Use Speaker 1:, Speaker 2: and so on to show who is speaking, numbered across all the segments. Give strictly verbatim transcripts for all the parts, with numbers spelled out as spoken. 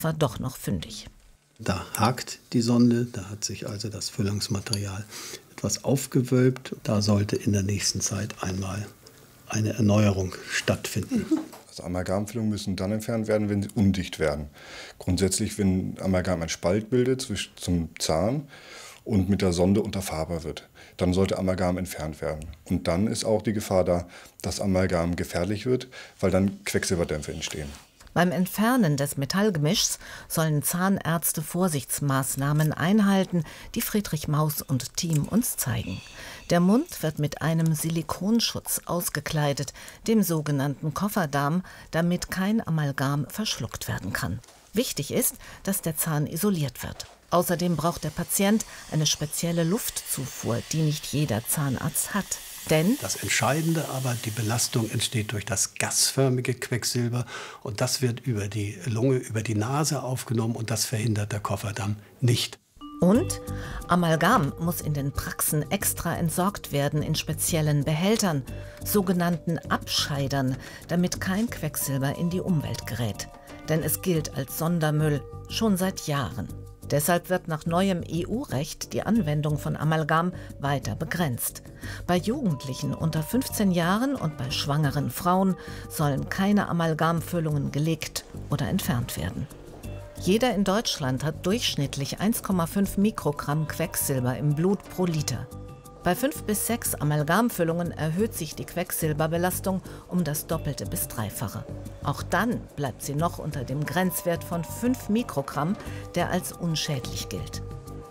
Speaker 1: war doch noch fündig.
Speaker 2: Da hakt die Sonde, da hat sich also das Füllungsmaterial etwas aufgewölbt. Da sollte in der nächsten Zeit einmal eine Erneuerung stattfinden.
Speaker 3: Also Amalgamfüllungen müssen dann entfernt werden, wenn sie undicht werden. Grundsätzlich, wenn Amalgam einen Spalt bildet zwischen zum Zahn und mit der Sonde unterfahrbar wird, dann sollte Amalgam entfernt werden. Und dann ist auch die Gefahr da, dass Amalgam gefährlich wird, weil dann Quecksilberdämpfe entstehen.
Speaker 1: Beim Entfernen des Metallgemischs sollen Zahnärzte Vorsichtsmaßnahmen einhalten, die Friedrich Maus und Team uns zeigen. Der Mund wird mit einem Silikonschutz ausgekleidet, dem sogenannten Kofferdarm, damit kein Amalgam verschluckt werden kann. Wichtig ist, dass der Zahn isoliert wird. Außerdem braucht der Patient eine spezielle Luftzufuhr, die nicht jeder Zahnarzt hat. Denn
Speaker 2: das Entscheidende aber, die Belastung entsteht durch das gasförmige Quecksilber und das wird über die Lunge, über die Nase aufgenommen und das verhindert der Kofferdamm nicht.
Speaker 1: Und Amalgam muss in den Praxen extra entsorgt werden in speziellen Behältern, sogenannten Abscheidern, damit kein Quecksilber in die Umwelt gerät. Denn es gilt als Sondermüll schon seit Jahren. Deshalb wird nach neuem E U-Recht die Anwendung von Amalgam weiter begrenzt. Bei Jugendlichen unter fünfzehn Jahren und bei schwangeren Frauen sollen keine Amalgamfüllungen gelegt oder entfernt werden. Jeder in Deutschland hat durchschnittlich eins Komma fünf Mikrogramm Quecksilber im Blut pro Liter. Bei fünf bis sechs Amalgamfüllungen erhöht sich die Quecksilberbelastung um das Doppelte bis Dreifache. Auch dann bleibt sie noch unter dem Grenzwert von fünf Mikrogramm, der als unschädlich gilt.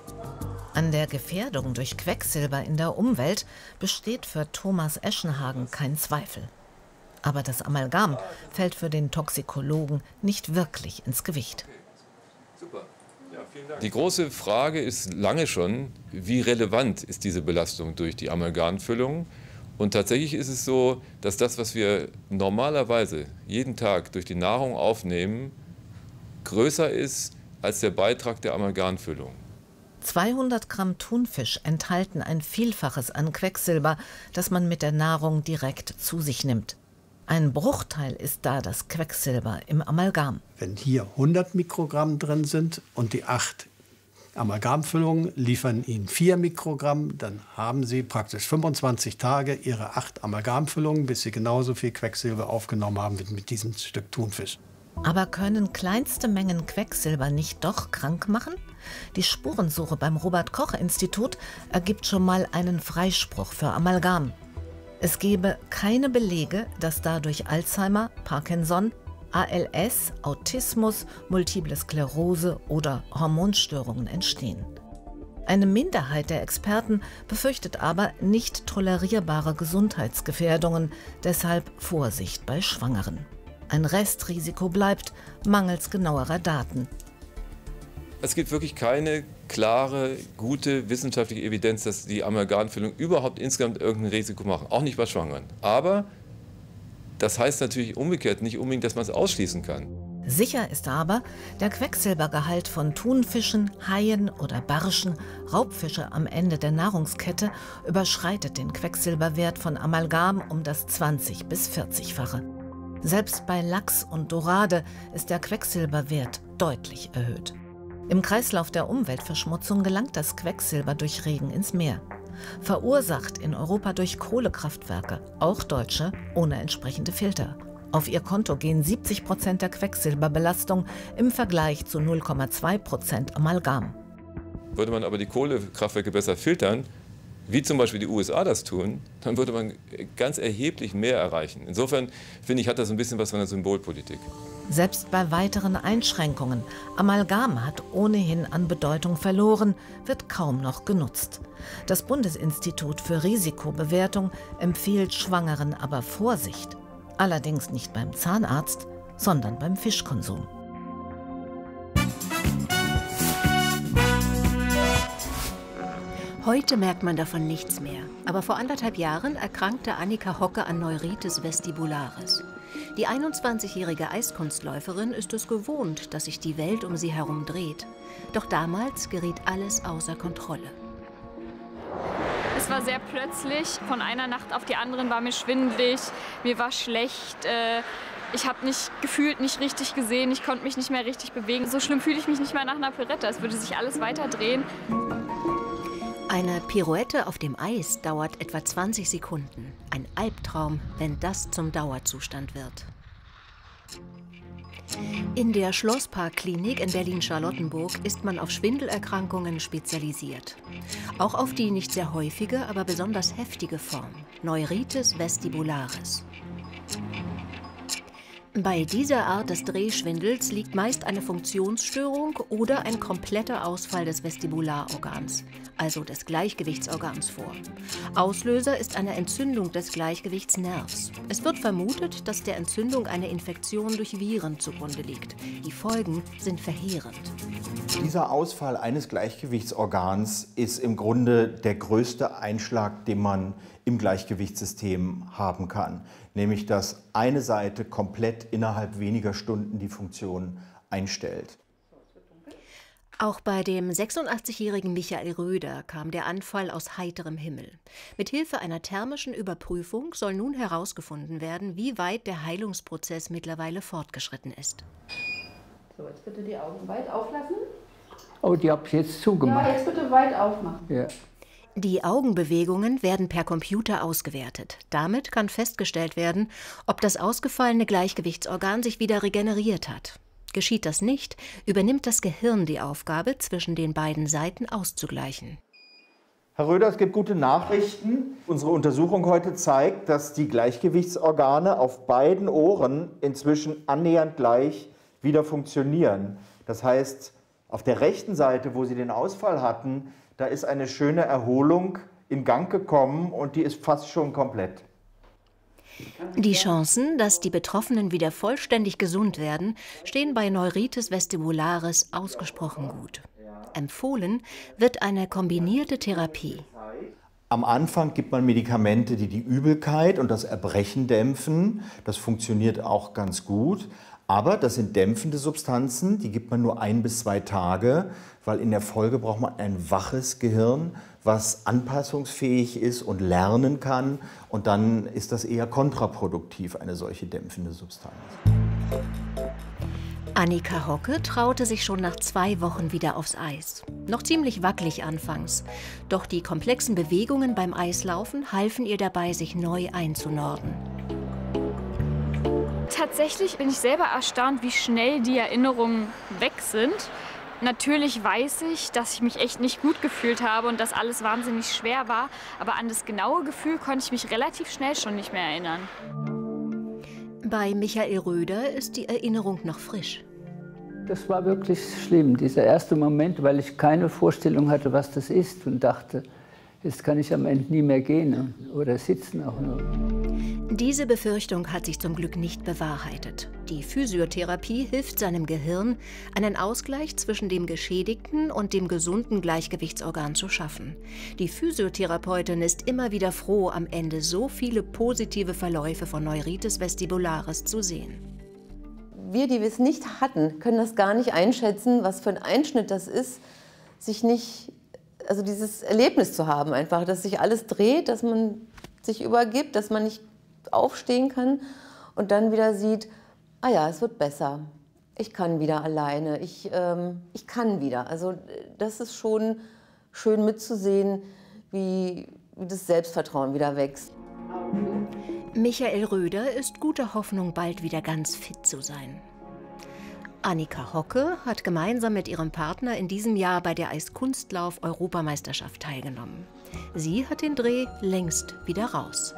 Speaker 1: An der Gefährdung durch Quecksilber in der Umwelt besteht für Thomas Eschenhagen kein Zweifel. Aber das Amalgam fällt für den Toxikologen nicht wirklich ins Gewicht.
Speaker 4: Super. Die große Frage ist lange schon, wie relevant ist diese Belastung durch die Amalgamfüllung? Und tatsächlich ist es so, dass das, was wir normalerweise jeden Tag durch die Nahrung aufnehmen, größer ist als der Beitrag der Amalgamfüllung.
Speaker 1: zweihundert Gramm Thunfisch enthalten ein Vielfaches an Quecksilber, das man mit der Nahrung direkt zu sich nimmt. Ein Bruchteil ist da das Quecksilber im Amalgam.
Speaker 2: Wenn hier hundert Mikrogramm drin sind und die acht Amalgamfüllungen liefern Ihnen vier Mikrogramm, dann haben Sie praktisch fünfundzwanzig Tage Ihre acht Amalgamfüllungen, bis Sie genauso viel Quecksilber aufgenommen haben wie mit diesem Stück Thunfisch.
Speaker 1: Aber können kleinste Mengen Quecksilber nicht doch krank machen? Die Spurensuche beim Robert-Koch-Institut ergibt schon mal einen Freispruch für Amalgam. Es gebe keine Belege, dass dadurch Alzheimer, Parkinson, A L S, Autismus, Multiple Sklerose oder Hormonstörungen entstehen. Eine Minderheit der Experten befürchtet aber nicht tolerierbare Gesundheitsgefährdungen, deshalb Vorsicht bei Schwangeren. Ein Restrisiko bleibt mangels genauerer Daten.
Speaker 4: Es gibt wirklich keine klare, gute wissenschaftliche Evidenz, dass die Amalgamfüllung überhaupt insgesamt irgendein Risiko machen, auch nicht bei Schwangeren. Aber das heißt natürlich umgekehrt nicht unbedingt, dass man es ausschließen kann.
Speaker 1: Sicher ist aber, der Quecksilbergehalt von Thunfischen, Haien oder Barschen, Raubfische am Ende der Nahrungskette, überschreitet den Quecksilberwert von Amalgam um das zwanzig- bis vierzigfache. Selbst bei Lachs und Dorade ist der Quecksilberwert deutlich erhöht. Im Kreislauf der Umweltverschmutzung gelangt das Quecksilber durch Regen ins Meer. Verursacht in Europa durch Kohlekraftwerke, auch deutsche, ohne entsprechende Filter. Auf ihr Konto gehen siebzig Prozent der Quecksilberbelastung im Vergleich zu null Komma zwei Prozent Amalgam.
Speaker 4: Würde man aber die Kohlekraftwerke besser filtern, wie zum Beispiel die U S A das tun, dann würde man ganz erheblich mehr erreichen. Insofern, finde ich, hat das ein bisschen was von der Symbolpolitik.
Speaker 1: Selbst bei weiteren Einschränkungen, Amalgam hat ohnehin an Bedeutung verloren, wird kaum noch genutzt. Das Bundesinstitut für Risikobewertung empfiehlt Schwangeren aber Vorsicht. Allerdings nicht beim Zahnarzt, sondern beim Fischkonsum.
Speaker 5: Heute merkt man davon nichts mehr. Aber vor anderthalb Jahren erkrankte Annika Hocke an Neuritis vestibularis. Die einundzwanzigjährige Eiskunstläuferin ist es gewohnt, dass sich die Welt um sie herum dreht. Doch damals geriet alles außer Kontrolle.
Speaker 6: Es war sehr plötzlich. Von einer Nacht auf die andere war mir schwindelig, mir war schlecht. Äh, Ich habe nicht gefühlt, nicht richtig gesehen, ich konnte mich nicht mehr richtig bewegen. So schlimm fühle ich mich nicht mehr nach einer Pirouette, es würde sich alles weiter drehen.
Speaker 5: Eine Pirouette auf dem Eis dauert etwa zwanzig Sekunden. Ein Albtraum, wenn das zum Dauerzustand wird. In der Schlossparkklinik in Berlin-Charlottenburg ist man auf Schwindelerkrankungen spezialisiert. Auch auf die nicht sehr häufige, aber besonders heftige Form, Neuritis vestibularis. Bei dieser Art des Drehschwindels liegt meist eine Funktionsstörung oder ein kompletter Ausfall des Vestibularorgans, also des Gleichgewichtsorgans, vor. Auslöser ist eine Entzündung des Gleichgewichtsnervs. Es wird vermutet, dass der Entzündung eine Infektion durch Viren zugrunde liegt. Die Folgen sind verheerend.
Speaker 7: Dieser Ausfall eines Gleichgewichtsorgans ist im Grunde der größte Einschlag, den man im Gleichgewichtssystem haben kann. Nämlich, dass eine Seite komplett innerhalb weniger Stunden die Funktion einstellt.
Speaker 5: Auch bei dem sechsundachtzigjährigen Michael Röder kam der Anfall aus heiterem Himmel. Mit Hilfe einer thermischen Überprüfung soll nun herausgefunden werden, wie weit der Heilungsprozess mittlerweile fortgeschritten ist.
Speaker 8: So, jetzt bitte die Augen weit auflassen.
Speaker 9: Oh, die habe ich jetzt zugemacht.
Speaker 8: Ja, jetzt bitte weit aufmachen.
Speaker 9: Ja.
Speaker 5: Die Augenbewegungen werden per Computer ausgewertet. Damit kann festgestellt werden, ob das ausgefallene Gleichgewichtsorgan sich wieder regeneriert hat. Geschieht das nicht, übernimmt das Gehirn die Aufgabe, zwischen den beiden Seiten auszugleichen.
Speaker 7: Herr Röder, es gibt gute Nachrichten. Unsere Untersuchung heute zeigt, dass die Gleichgewichtsorgane auf beiden Ohren inzwischen annähernd gleich wieder funktionieren. Das heißt, auf der rechten Seite, wo Sie den Ausfall hatten, da ist eine schöne Erholung in Gang gekommen und die ist fast schon komplett.
Speaker 5: Die Chancen, dass die Betroffenen wieder vollständig gesund werden, stehen bei Neuritis vestibularis ausgesprochen gut. Empfohlen wird eine kombinierte Therapie.
Speaker 7: Am Anfang gibt man Medikamente, die die Übelkeit und das Erbrechen dämpfen. Das funktioniert auch ganz gut. Aber das sind dämpfende Substanzen, die gibt man nur ein bis zwei Tage, weil in der Folge braucht man ein waches Gehirn, was anpassungsfähig ist und lernen kann. Und dann ist das eher kontraproduktiv, eine solche dämpfende Substanz.
Speaker 5: Annika Hocke traute sich schon nach zwei Wochen wieder aufs Eis. Noch ziemlich wackelig anfangs. Doch die komplexen Bewegungen beim Eislaufen halfen ihr dabei, sich neu einzunorden.
Speaker 6: Tatsächlich bin ich selber erstaunt, wie schnell die Erinnerungen weg sind. Natürlich weiß ich, dass ich mich echt nicht gut gefühlt habe und dass alles wahnsinnig schwer war. Aber an das genaue Gefühl konnte ich mich relativ schnell schon nicht mehr erinnern.
Speaker 5: Bei Michael Röder ist die Erinnerung noch frisch.
Speaker 9: Das war wirklich schlimm, dieser erste Moment, weil ich keine Vorstellung hatte, was das ist und dachte, jetzt kann ich am Ende nie mehr gehen oder sitzen auch nur.
Speaker 5: Diese Befürchtung hat sich zum Glück nicht bewahrheitet. Die Physiotherapie hilft seinem Gehirn, einen Ausgleich zwischen dem geschädigten und dem gesunden Gleichgewichtsorgan zu schaffen. Die Physiotherapeutin ist immer wieder froh, am Ende so viele positive Verläufe von Neuritis vestibularis zu sehen.
Speaker 8: Wir, die wir es nicht hatten, können das gar nicht einschätzen, was für ein Einschnitt das ist, sich nicht, also dieses Erlebnis zu haben einfach, dass sich alles dreht, dass man sich übergibt, dass man nicht aufstehen kann und dann wieder sieht, ah ja, es wird besser, ich kann wieder alleine, ich, ähm, ich kann wieder. Also das ist schon schön mitzusehen, wie, wie das Selbstvertrauen wieder wächst.
Speaker 5: Michael Röder ist guter Hoffnung, bald wieder ganz fit zu sein. Annika Hocke hat gemeinsam mit ihrem Partner in diesem Jahr bei der Eiskunstlauf-Europameisterschaft teilgenommen. Sie hat den Dreh längst wieder raus.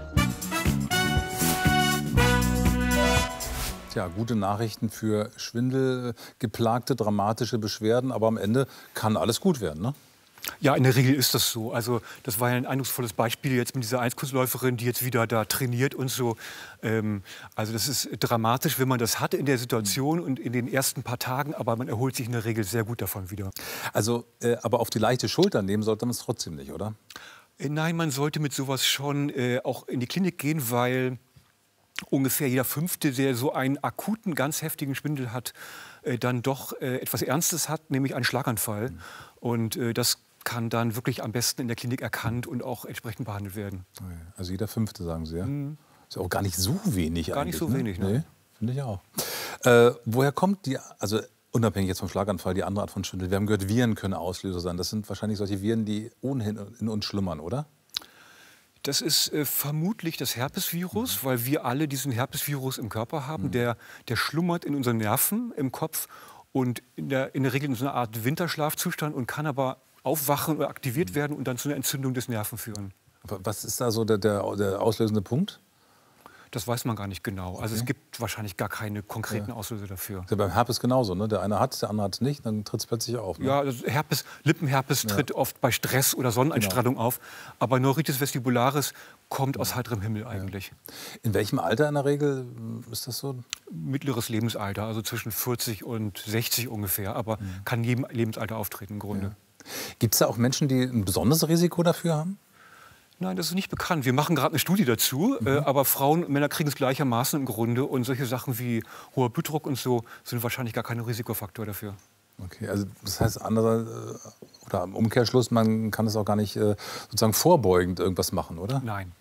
Speaker 10: Tja, gute Nachrichten für schwindelgeplagte, dramatische Beschwerden, aber am Ende kann alles gut werden, ne?
Speaker 11: Ja, in der Regel ist das so. Also das war ja ein eindrucksvolles Beispiel jetzt mit dieser Eiskunstläuferin, die jetzt wieder da trainiert und so. Ähm, also das ist dramatisch, wenn man das hat in der Situation und in den ersten paar Tagen, aber man erholt sich in der Regel sehr gut davon wieder.
Speaker 10: Also, äh, aber auf die leichte Schulter nehmen sollte man es trotzdem nicht, oder?
Speaker 11: Äh, nein, man sollte mit sowas schon äh, auch in die Klinik gehen, weil ungefähr jeder Fünfte, der so einen akuten, ganz heftigen Schwindel hat, äh, dann doch äh, etwas Ernstes hat, nämlich einen Schlaganfall. Mhm. Und äh, das kann dann wirklich am besten in der Klinik erkannt und auch entsprechend behandelt werden.
Speaker 10: Also jeder Fünfte, sagen Sie, ja? Mhm. Ist ja auch gar nicht so wenig
Speaker 11: Gar
Speaker 10: eigentlich.
Speaker 11: nicht so
Speaker 10: ne?
Speaker 11: wenig, ne?
Speaker 10: Nee. Finde ich auch. Äh, woher kommt die, also unabhängig jetzt vom Schlaganfall, die andere Art von Schwindel? Wir haben gehört, Viren können Auslöser sein. Das sind wahrscheinlich solche Viren, die ohnehin in uns schlummern, oder?
Speaker 11: Das ist äh, vermutlich das Herpesvirus, weil wir alle diesen Herpesvirus im Körper haben. Mhm. Der, der schlummert in unseren Nerven im Kopf und in der, in der Regel in so einer Art Winterschlafzustand und kann aber aufwachen oder aktiviert werden und dann zu einer Entzündung des Nerven führen.
Speaker 10: Was ist da so der, der, der auslösende Punkt?
Speaker 11: Das weiß man gar nicht genau. Also
Speaker 10: Okay.
Speaker 11: es gibt wahrscheinlich gar keine konkreten
Speaker 10: Ja.
Speaker 11: Auslöser dafür.
Speaker 10: Ist ja beim Herpes genauso, ne? Der eine hat es, der andere hat es nicht, dann tritt es plötzlich auf. Ne?
Speaker 11: Ja, also Herpes, Lippenherpes
Speaker 10: Ja.
Speaker 11: tritt oft bei Stress oder Sonneneinstrahlung
Speaker 10: Genau.
Speaker 11: auf. Aber Neuritis vestibularis kommt aus heiterem Himmel eigentlich.
Speaker 10: In welchem Alter in der Regel ist das so?
Speaker 11: Mittleres Lebensalter, also zwischen vierzig und sechzig ungefähr. Aber kann jedem Lebensalter auftreten im Grunde.
Speaker 10: Ja. Gibt es da auch Menschen, die ein besonderes Risiko dafür haben?
Speaker 11: Nein, das ist nicht bekannt. Wir machen gerade eine Studie dazu, mhm. äh, aber Frauen und Männer kriegen es gleichermaßen im Grunde. Und solche Sachen wie hoher Blutdruck und so sind wahrscheinlich gar kein Risikofaktor dafür.
Speaker 10: Okay, also das heißt, andere, oder im Umkehrschluss, man kann es auch gar nicht äh, sozusagen vorbeugend irgendwas machen, oder?
Speaker 11: Nein.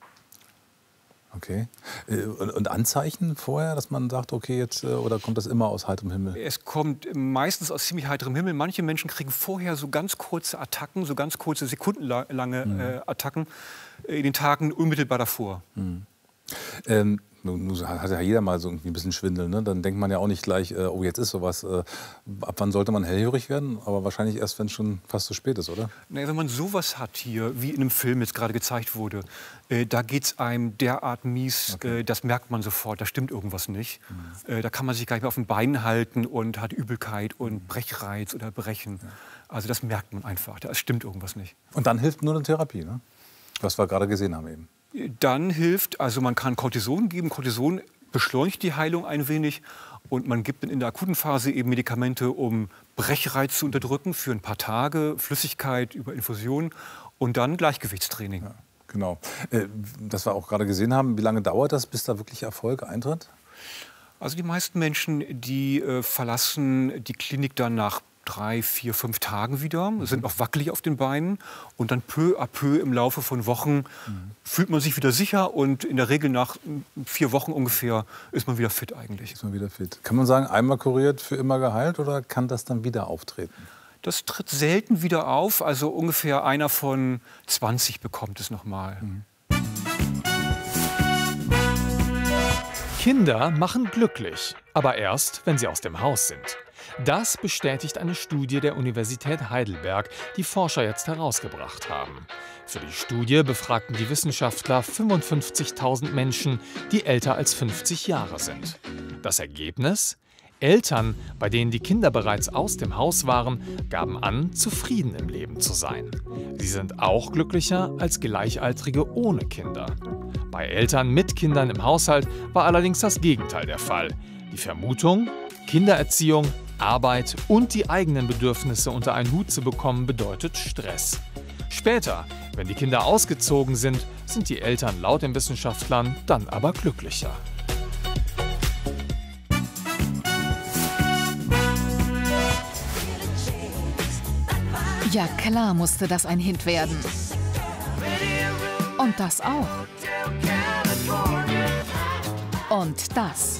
Speaker 10: Okay. Äh, Und, und Anzeichen vorher, dass man sagt, okay, jetzt, äh, oder kommt das immer aus heiterem Himmel?
Speaker 11: Es kommt meistens aus ziemlich heiterem Himmel. Manche Menschen kriegen vorher so ganz kurze Attacken, so ganz kurze, sekundenlange
Speaker 10: Mhm.
Speaker 11: äh, Attacken in den Tagen unmittelbar davor.
Speaker 10: Mhm. Ähm, nun, nun hat ja jeder mal so irgendwie ein bisschen Schwindel, ne? Dann denkt man ja auch nicht gleich, äh, oh, jetzt ist sowas. Äh, ab wann sollte man hellhörig werden? Aber wahrscheinlich erst, wenn es schon fast zu spät ist, oder?
Speaker 11: Naja, wenn man sowas hat hier, wie in einem Film jetzt gerade gezeigt wurde, äh, da geht es einem derart mies,
Speaker 10: Okay.
Speaker 11: äh, das merkt man sofort, da stimmt irgendwas nicht. Mhm. Äh, da kann man sich gar nicht mehr auf den Beinen halten und hat Übelkeit und Brechreiz oder Brechen. Ja. Also das merkt man einfach, da stimmt irgendwas nicht.
Speaker 10: Und dann hilft nur eine Therapie, ne? Was wir gerade gesehen haben eben.
Speaker 11: Dann hilft, also man kann Cortison geben. Cortison beschleunigt die Heilung ein wenig. Und man gibt in der akuten Phase eben Medikamente, um Brechreiz zu unterdrücken für ein paar Tage, Flüssigkeit über Infusion und dann Gleichgewichtstraining.
Speaker 10: Ja, genau. Äh, das wir auch gerade gesehen haben, wie lange dauert das, bis da wirklich Erfolg eintritt?
Speaker 11: Also die meisten Menschen, die äh, verlassen die Klinik dann nach drei, vier, fünf Tagen wieder, sind noch wackelig auf den Beinen und dann peu à peu im Laufe von Wochen mhm. fühlt man sich wieder sicher und in der Regel nach vier Wochen ungefähr ist man wieder fit eigentlich.
Speaker 10: Ist man wieder fit. Kann man sagen, einmal kuriert, für immer geheilt oder kann das dann wieder auftreten?
Speaker 11: Das tritt selten wieder auf, also ungefähr einer von zwanzig bekommt es nochmal. Mhm.
Speaker 12: Kinder machen glücklich, aber erst, wenn sie aus dem Haus sind. Das bestätigt eine Studie der Universität Heidelberg, die Forscher jetzt herausgebracht haben. Für die Studie befragten die Wissenschaftler fünfundfünfzigtausend Menschen, die älter als fünfzig Jahre sind. Das Ergebnis? Eltern, bei denen die Kinder bereits aus dem Haus waren, gaben an, zufrieden im Leben zu sein. Sie sind auch glücklicher als Gleichaltrige ohne Kinder. Bei Eltern mit Kindern im Haushalt war allerdings das Gegenteil der Fall. Die Vermutung, Kindererziehung, Arbeit und die eigenen Bedürfnisse unter einen Hut zu bekommen, bedeutet Stress. Später, wenn die Kinder ausgezogen sind, sind die Eltern laut den Wissenschaftlern dann aber glücklicher.
Speaker 13: Ja, klar musste das ein Hit werden. Und das auch. Und das.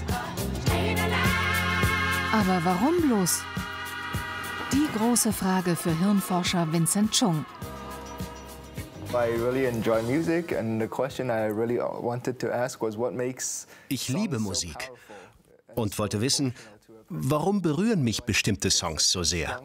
Speaker 13: Aber warum bloß? Die große Frage für Hirnforscher Vincent Chung.
Speaker 14: Ich liebe Musik und wollte wissen, warum berühren mich bestimmte Songs so sehr?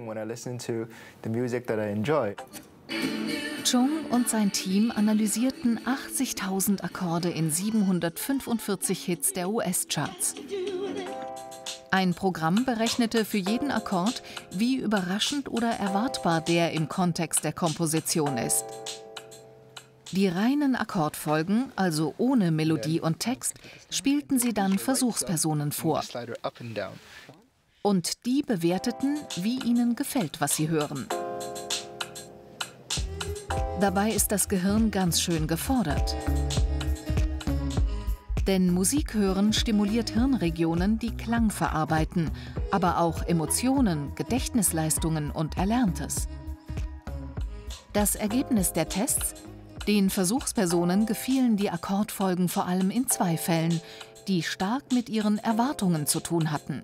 Speaker 13: Chung und sein Team analysierten achtzigtausend Akkorde in siebenhundertfünfundvierzig Hits der U S-Charts. Ein Programm berechnete für jeden Akkord, wie überraschend oder erwartbar der im Kontext der Komposition ist. Die reinen Akkordfolgen, also ohne Melodie und Text, spielten sie dann Versuchspersonen vor. Und die bewerteten, wie ihnen gefällt, was sie hören. Dabei ist das Gehirn ganz schön gefordert. Denn Musik hören stimuliert Hirnregionen, die Klang verarbeiten, aber auch Emotionen, Gedächtnisleistungen und Erlerntes. Das Ergebnis der Tests? Den Versuchspersonen gefielen die Akkordfolgen vor allem in zwei Fällen, die stark mit ihren Erwartungen zu tun hatten.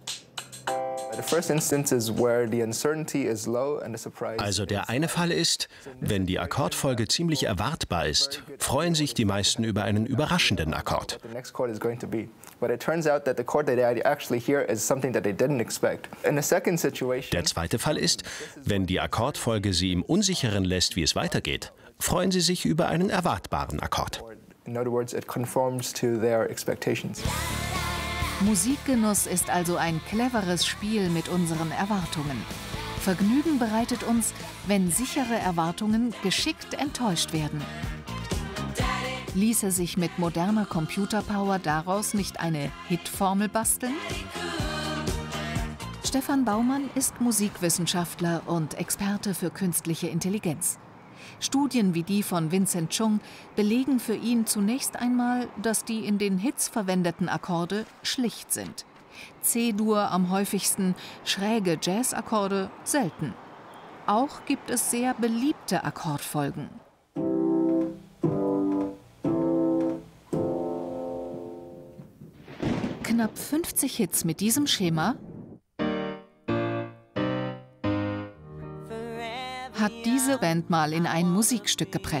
Speaker 14: Also der eine Fall ist, wenn die Akkordfolge ziemlich erwartbar ist, freuen sich die meisten über einen überraschenden Akkord. Der zweite Fall ist, wenn die Akkordfolge sie im Unsicheren lässt, wie es weitergeht, freuen sie sich über einen erwartbaren Akkord.
Speaker 13: Musikgenuss ist also ein cleveres Spiel mit unseren Erwartungen. Vergnügen bereitet uns, wenn sichere Erwartungen geschickt enttäuscht werden. Ließe sich mit moderner Computerpower daraus nicht eine Hitformel basteln? Stefan Baumann ist Musikwissenschaftler und Experte für künstliche Intelligenz. Studien wie die von Vincent Chung belegen für ihn zunächst einmal, dass die in den Hits verwendeten Akkorde schlicht sind. C-Dur am häufigsten, schräge Jazzakkorde selten. Auch gibt es sehr beliebte Akkordfolgen. Knapp fünfzig Hits mit diesem Schema hat diese Band mal in ein Musikstück gepresst.